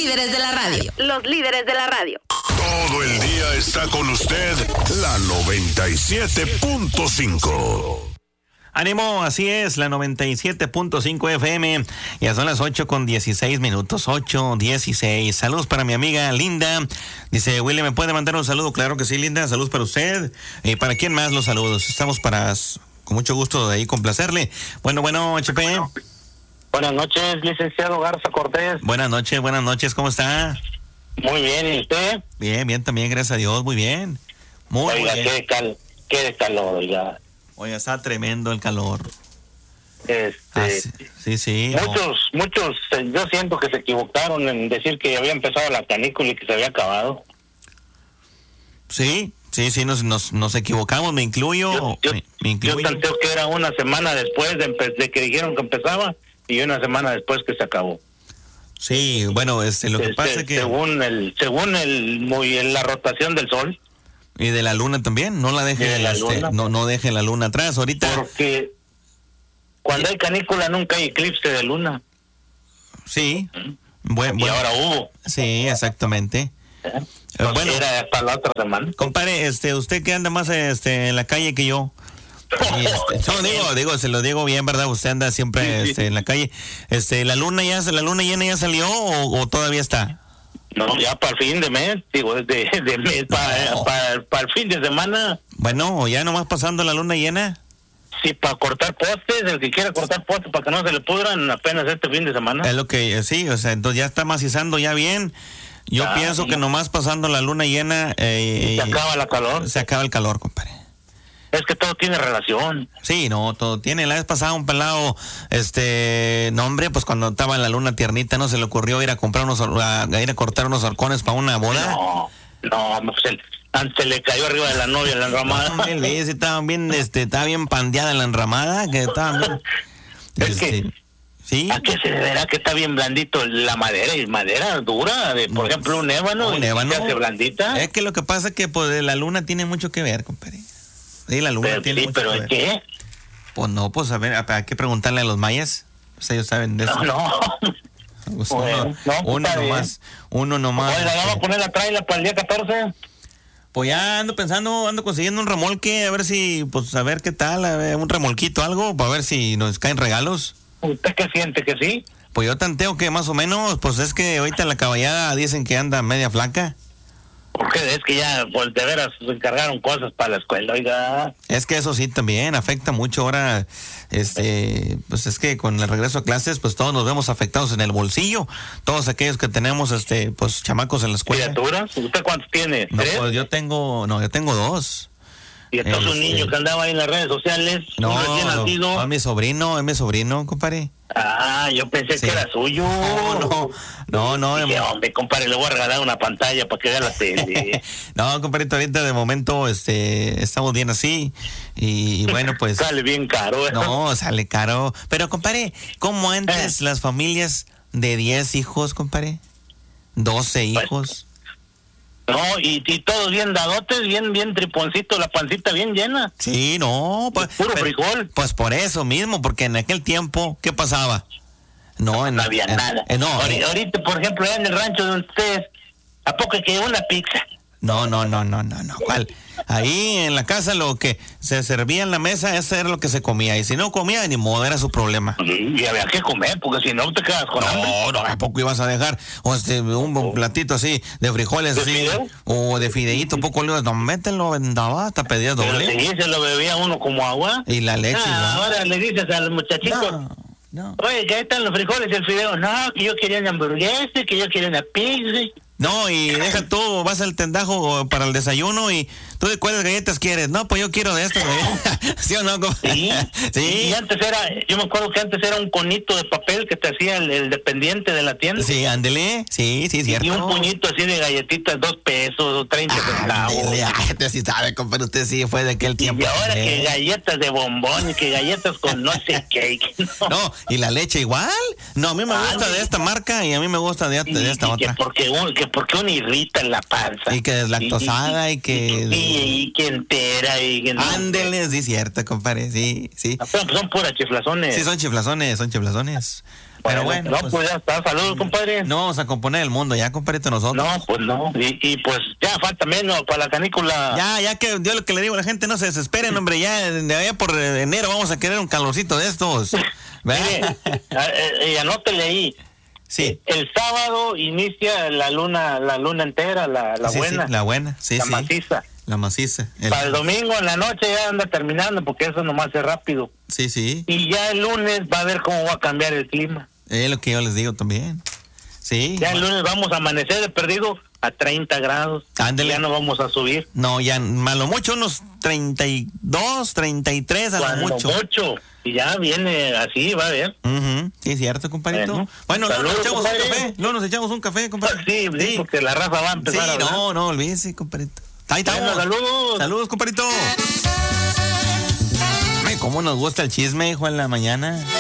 líderes de la radio. Los líderes de la radio. Todo el día está con usted la 97.5. Ánimo, así es, la 97.5 FM. Ya son las 8:16, 8:16. Saludos para mi amiga Linda. Dice, Willy, ¿me puede mandar un saludo? Claro que sí, Linda, saludos para usted. ¿Para quién más los saludos? Estamos con mucho gusto de ahí complacerle. Bueno, HP. Buenas noches, licenciado Garza Cortés. Buenas noches, ¿cómo está? Muy bien, ¿y usted? Bien, también, gracias a Dios, muy bien. Muy bien. Qué de calor, oiga. Oiga, está tremendo el calor. Sí. Muchos, yo siento que se equivocaron en decir que había empezado la canícula y que se había acabado. Sí, nos equivocamos, me incluyo. Me incluyo. Yo tanteo que era una semana después de que dijeron que empezaba y una semana después que se acabó. Sí, bueno, lo que pasa es que según la rotación del sol y de la luna también, no la deje no deje la luna atrás ahorita. Porque cuando hay canícula nunca hay eclipse de luna. Sí. Y ahora hubo. Sí, exactamente. Bueno, era para la otra semana. Compadre, usted que anda más en la calle que yo. Se lo digo bien, ¿verdad? Usted anda siempre en la calle. ¿La luna llena ya salió o todavía está? No, ya para el fin de mes, de mes para el fin de semana. Bueno, ya nomás pasando la luna llena. Sí, para cortar postes, el que quiera cortar postes para que no se le pudran apenas este fin de semana. Es lo que, sí, entonces ya está macizando ya bien. Yo pienso que nomás pasando la luna llena... se acaba la calor. Se acaba el calor, compadre. Es que todo tiene relación. Sí, no, todo tiene. La vez pasada un pelado, no hombre, pues cuando estaba en la luna tiernita, ¿no se le ocurrió ir a cortar unos halcones para una boda? No, pues antes le cayó arriba de la novia en la enramada. No, estaba bien pandeada en la enramada, que estaba bien... ¿Sí? ¿A qué se deberá que está bien blandito la madera? Y madera dura, por ejemplo, un ébano, se hace blandita. Es que lo que pasa es que pues, la luna tiene mucho que ver, compadre. Sí, la luna tiene mucho que ver. ¿Qué? Pues no, pues a ver, hay que preguntarle a los mayas. Pues ellos saben de eso. Pues uno nomás. Oiga, vamos a poner la traila para el día 14. Pues ya ando consiguiendo un remolque, a ver qué tal, un remolquito, algo, para ver si nos caen regalos. ¿Usted qué siente, que sí? Pues yo tanteo que más o menos, pues es que ahorita la caballada dicen que anda media flaca. Porque es que ya, pues de veras, se encargaron cosas para la escuela, oiga. Es que eso sí también afecta mucho ahora, pues es que con el regreso a clases, pues todos nos vemos afectados en el bolsillo. Todos aquellos que tenemos, pues chamacos en la escuela. ¿Criaturas? ¿Usted cuántos tiene? No, ¿3? pues yo tengo 2. Y entonces un niño que andaba ahí en las redes sociales, no, un recién nacido. Es mi sobrino, compadre. Yo pensé que era suyo. No. Dije, hombre, compadre, le voy a regalar una pantalla para que vea la tele. No, compadrito, ahorita de momento estamos bien así. Y bueno, pues... Sale bien caro. No, sale caro. Pero, compadre, ¿cómo antes las familias de 10 hijos, compadre? 12 hijos. No, y todos bien dadotes, bien triponcito, la pancita bien llena. Sí, no. Puro frijol. Pues por eso mismo, porque en aquel tiempo, ¿qué pasaba? No había nada. Ahorita, por ejemplo, en el rancho de ustedes, ¿a poco que una pizza? No. ¿Cuál? Ahí en la casa lo que se servía en la mesa, eso era lo que se comía. Y si no comía, ni modo, era su problema. Y había que comer, porque si no te quedas con hambre. No, ¿a poco ibas a dejar un platito así de frijoles ¿De así? fideo? O de fideíto, poco le ibas, no, mételo, vendaba, hasta pedías doble. Pero sí, se lo bebía uno como agua. Y la leche. Ahora le dices al muchachito, no. Oye, que ahí están los frijoles y el fideo. No, que yo quería una hamburguesa, que yo quería una pizza. No, y deja tú, vas al tendajo para el desayuno y tú de cuáles galletas quieres. No, pues yo quiero de estas galletas. ¿Sí o no? Sí. Sí. Y antes yo me acuerdo que antes era un conito de papel que te hacía el dependiente de la tienda. Sí, ándele. Sí, cierto. Y un puñito así de galletitas, 2 pesos o 30 centavos. Usted sí sabe, compadre, usted sí fue de aquel tiempo. Y ahora que galletas de bombón y que galletas con no sé qué. No, y la leche igual. No, a mí me gusta de esta marca y a mí me gusta de esta otra. Porque uno irrita en la panza. Y que deslactosada y que... y que entera y que... Ándele, sí, cierto, compadre, sí. Pero son puras chiflazones. Sí, son chiflazones. Pero bueno. No, pues ya está. Saludos, compadre. No vamos a componer el mundo ya, compadre, nosotros. No, pues no. Y pues ya falta menos para la canícula. Ya que yo lo que le digo a la gente, no se desesperen, hombre. Ya de allá por enero vamos a querer un calorcito de estos. Y anótele ahí. Sí. El sábado inicia la luna entera, la buena. Sí, la buena, sí. Maciza. La maciza. Para el domingo en la noche ya anda terminando, porque eso nomás es rápido. Sí. Y ya el lunes va a ver cómo va a cambiar el clima. Es lo que yo les digo también. Sí. Ya el lunes vamos a amanecer de perdido a 30 grados. Ándele. Ya no vamos a subir. No, ya a lo mucho unos 32, 33 a lo mucho. Y ya viene así, va a ver. Sí, cierto, compadrito. Bueno, luego nos echamos un café, compadre. Sí, porque la raza va a empezar a hablar. No, olvídese, compadrito. Ahí estamos. Saludos, compadrito. Ay, cómo nos gusta el chisme, hijo, en la mañana.